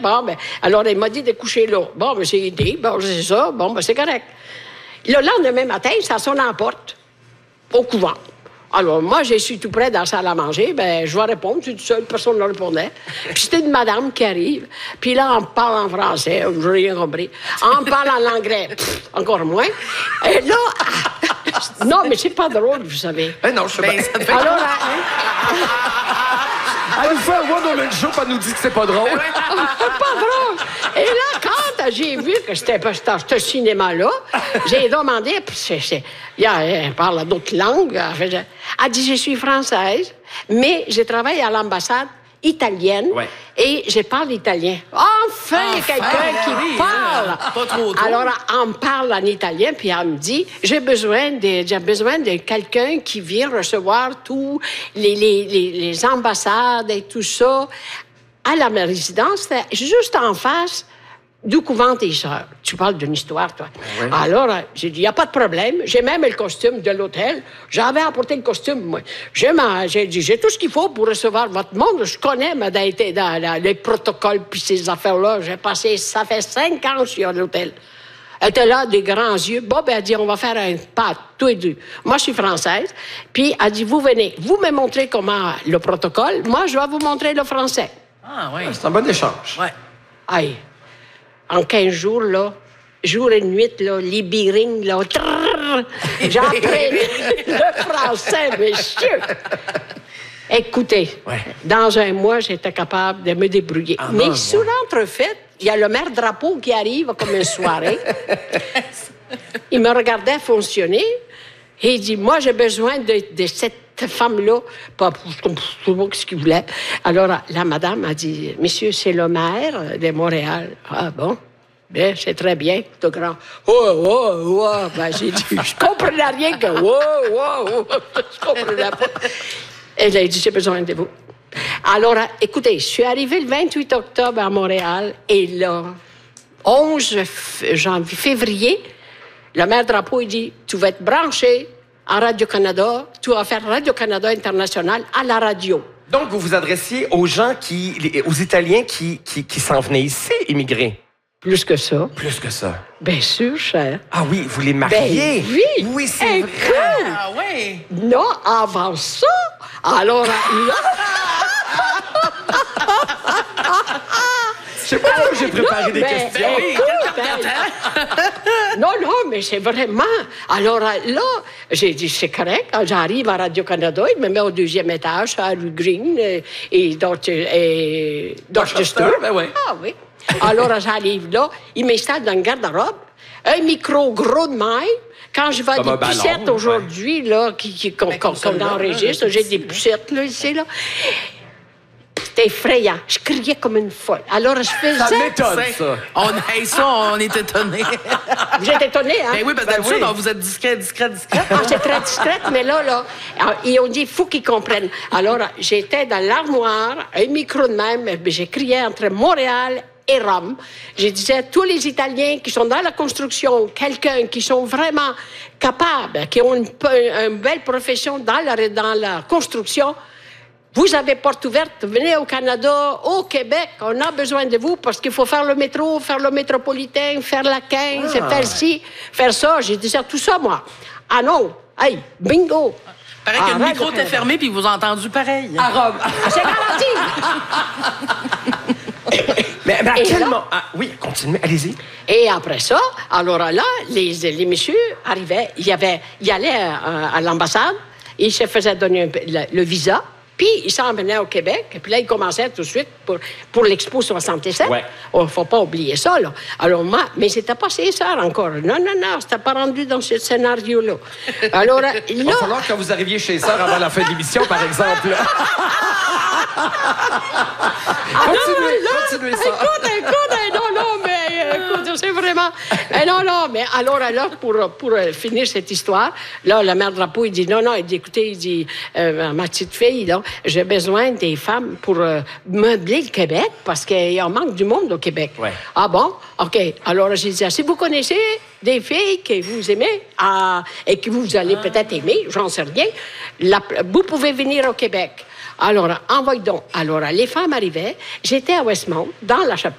Bon, ben, alors, elle m'a dit de coucher là. Bon, ben, j'ai dit, bon, c'est ça. Bon, ben, c'est correct. Le lendemain matin, ça sonne à la porte, au couvent. Alors, moi, je suis tout près dans la salle à manger. Ben, je vais répondre. Je suis tout seul, personne ne répondait. Puis c'était une madame qui arrive. Puis là, on me parle en français. Je n'ai rien compris. On me parle en anglais. Encore moins. Et là... non, mais c'est pas drôle, vous savez. Non, je sais pas. Alors, elle nous fait un one-woman show, elle nous dit que c'est pas drôle. c'est pas drôle. Et là, quand j'ai vu que c'était ce cinéma-là, j'ai demandé, elle parle d'autres langues. Elle dit, je suis française, mais je travaille à l'ambassade italienne et je parle italien. Enfin, quelqu'un qui parle. Pas trop tôt. Alors, on me parle en italien, puis elle me dit, j'ai besoin de quelqu'un qui vient recevoir tous les ambassades et tout ça à la résidence, juste en face du couvent des Sœurs. Tu parles d'une histoire, toi. Oui. Alors, j'ai dit, il n'y a pas de problème. J'ai même le costume de l'hôtel. J'avais apporté le costume, moi. J'ai dit, j'ai tout ce qu'il faut pour recevoir votre monde. Je connais les protocoles puis ces affaires-là. J'ai passé, ça fait 5 ans que je suis à l'hôtel. Elle était là, des grands yeux. Bon, ben, elle dit, on va faire un pas, tous les deux. Moi, je suis française. Puis, elle dit, vous venez, vous me montrez comment le protocole. Moi, je vais vous montrer le français. Ah, oui. C'est un bon échange. Oui. Aïe. En 15 jours, là, jour et nuit, là, les birings, là, j'ai appris le français, monsieur. Écoutez, dans un mois, j'étais capable de me débrouiller. Mais sous l'entrefaite, il y a le maire Drapeau qui arrive comme une soirée. Il me regardait fonctionner et il dit, moi, j'ai besoin de cette femme-là. Pas ce qu'il voulait. Alors, la madame a dit, monsieur, c'est le maire de Montréal. Ah bon? Bien, c'est très bien, tout grand. Ben, j'ai dit, je comprenais rien que je comprenais pas. Elle a dit, j'ai besoin de vous. Alors, écoutez, je suis arrivée le 28 octobre à Montréal et le 11 février, le maire Drapeau, il dit, tu vas être branché à Radio-Canada, tu vas faire Radio-Canada International à la radio. Donc, vous vous adressiez aux gens aux Italiens qui s'en venaient ici, immigrer? Plus que ça. Plus que ça. Bien sûr, cher. Ah oui, vous les mariez? Ben, oui. Oui, c'est vrai. Ah, oui. Non, avant ça, alors là... Je sais pas où j'ai préparé des questions. Non, mais c'est vraiment... Alors là, j'ai dit, c'est correct. J'arrive à Radio-Canada, il me met au 2e étage, à rue Green et Dorchester. Ben oui. Ah oui. Alors, j'arrive là, il m'installe dans le garde-robe, un micro gros de maille. Quand je vais à des pucettes aujourd'hui, là, qu'on enregistre, j'ai des pucettes, là, ici, là. C'était effrayant. Je criais comme une folle. Alors, je faisais... Ça m'étonne, ça. On est étonnés. Vous êtes étonnés, hein? Ben oui, parce que d'habitude, vous êtes discret. Ah, c'est très discrète, mais là, ils ont dit, il faut qu'ils comprennent. Alors, j'étais dans l'armoire, un micro de même, j'ai crié entre Montréal et Rome. Je disais, tous les Italiens qui sont dans la construction, quelqu'un qui sont vraiment capables, qui ont une belle profession dans la construction, vous avez porte ouverte, venez au Canada, au Québec, on a besoin de vous parce qu'il faut faire le métro, faire le métropolitain, faire la 15, faire ci, faire ça. J'ai dit ça, tout ça, moi. Ah non, hey, bingo! Paraît que le micro était fermé puis ils vous ont entendu pareil. À Rome. C'est garanti! Mais à quel moment... oui, continuez, allez-y. Et après ça, alors là, les messieurs arrivaient, ils allaient à l'ambassade, ils se faisaient donner le visa, puis ils s'en venaient au Québec, et puis là, ils commençaient tout de suite pour l'Expo 67. Ouais. Oh, faut pas oublier ça, là. Alors moi, mais c'était pas ses sœurs encore. Non, c'était pas rendu dans ce scénario-là. Alors là... Il va falloir que vous arriviez chez sœur avant la fin de l'émission, par exemple. Continuez ça. Écoute, écoute, c'est vraiment... non, mais alors, pour finir cette histoire, là, le maire Drapeau, il dit, non, il dit, écoutez, il dit, ma petite fille, là, j'ai besoin des femmes pour meubler le Québec, parce qu'il en manque du monde au Québec. Ouais. Ah bon? OK. Alors, j'ai dit, si vous connaissez des filles que vous aimez et que vous allez peut-être aimer, j'en sais rien, vous pouvez venir au Québec. Alors, envoyez donc. Alors, les femmes arrivaient. J'étais à Westmount, dans la chapelle.